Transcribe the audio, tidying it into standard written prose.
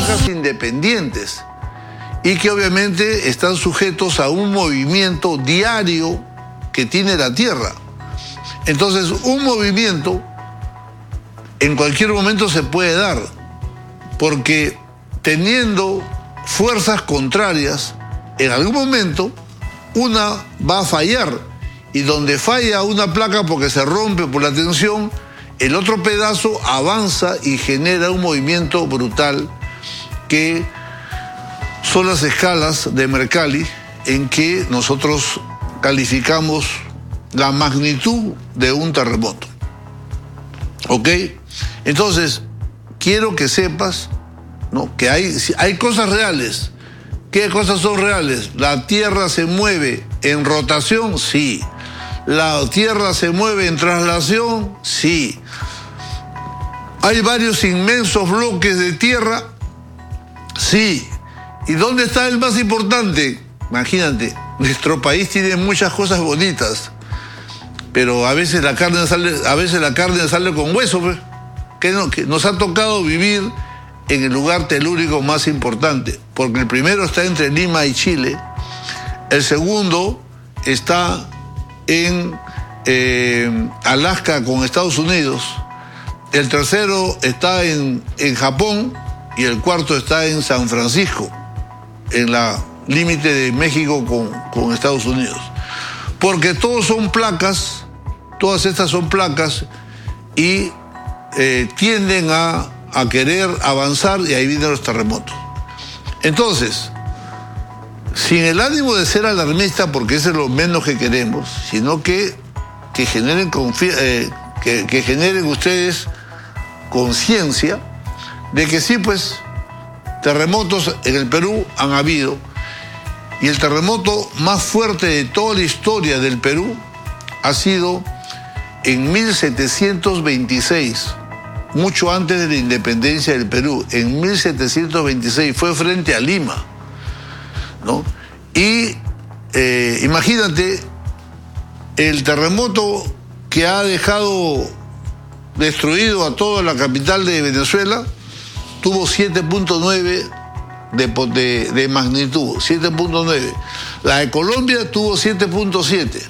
placas independientes y que obviamente están sujetos a un movimiento diario que tiene la Tierra. Entonces, un movimiento en cualquier momento se puede dar, porque teniendo fuerzas contrarias, en algún momento una va a fallar, y donde falla una placa porque se rompe por la tensión, el otro pedazo avanza y genera un movimiento brutal que son las escalas de Mercalli en que nosotros calificamos la magnitud de un terremoto. ¿Ok? Entonces, quiero que sepas, ¿no?, que hay cosas reales. ¿Qué cosas son reales? ¿La Tierra se mueve en rotación? Sí. ¿La Tierra se mueve en traslación? Sí. ¿Hay varios inmensos bloques de tierra? Sí. ¿Y dónde está el más importante? Imagínate, nuestro país tiene muchas cosas bonitas, pero a veces la carne sale con hueso, pues. Que nos ha tocado vivir en el lugar telúrico más importante, porque el primero está entre Lima y Chile, el segundo está en Alaska con Estados Unidos, el tercero está en Japón y el cuarto está en San Francisco, en la límite de México con Estados Unidos. Porque todos son placas, todas estas son placas y tienden a querer avanzar, y ahí vienen los terremotos. Entonces, sin el ánimo de ser alarmista, porque eso es lo menos que queremos, sino que generen que generen ustedes conciencia de que sí, pues, terremotos en el Perú han habido, y el terremoto más fuerte de toda la historia del Perú ha sido en 1726, mucho antes de la independencia del Perú. En 1726 fue frente a Lima, ¿no? Y imagínate, el terremoto que ha dejado destruido a toda la capital de Venezuela tuvo 7.9 de magnitud, 7.9. La de Colombia tuvo 7.7.